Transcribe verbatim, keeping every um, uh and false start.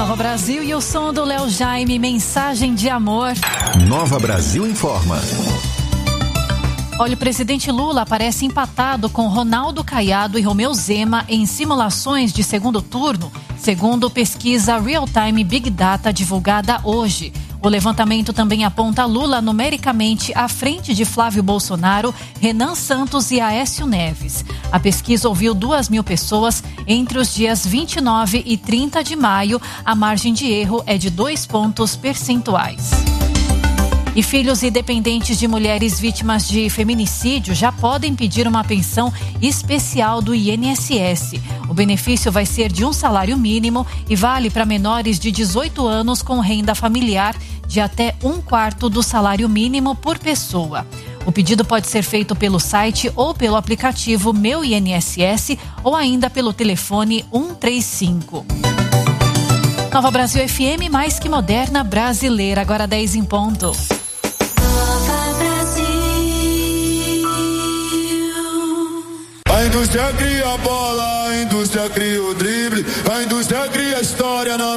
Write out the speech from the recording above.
Nova Brasil e o som do Léo Jaime, Mensagem de Amor. Nova Brasil informa. Olha, o presidente Lula aparece empatado com Ronaldo Caiado e Romeu Zema em simulações de segundo turno, segundo pesquisa Real Time Big Data divulgada hoje. O levantamento também aponta Lula numericamente à frente de Flávio Bolsonaro, Renan Santos e Aécio Neves. A pesquisa ouviu duas mil pessoas entre os dias vinte e nove e trinta de maio. A margem de erro é de dois pontos percentuais. E filhos e dependentes de mulheres vítimas de feminicídio já podem pedir uma pensão especial do I N S S. O benefício vai ser de um salário mínimo e vale para menores de dezoito anos com renda familiar de até um quarto do salário mínimo por pessoa. O pedido pode ser feito pelo site ou pelo aplicativo Meu I N S S ou ainda pelo telefone um três cinco. Nova Brasil F M, mais que moderna, brasileira. Agora dez em ponto. A indústria cria a bola, a indústria cria o drible, a indústria cria a história na